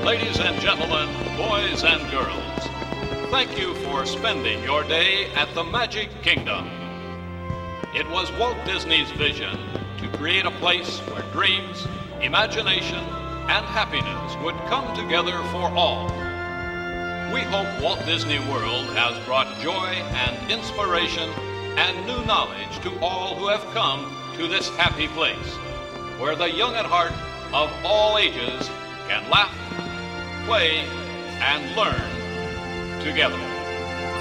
Ladies and gentlemen, boys and girls, thank you for spending your day at the Magic Kingdom. It was Walt Disney's vision to create a place where dreams, imagination, and happiness would come together for all. We hope Walt Disney World has brought joy and inspiration and new knowledge to all who have come to this happy place, where the young at heart of all ages can laugh, play, and learn together.